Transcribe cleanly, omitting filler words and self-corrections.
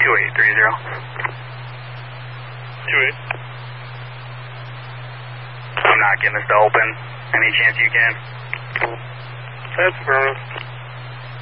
28. I'm not getting this to open. Any chance you can? That's affirmative.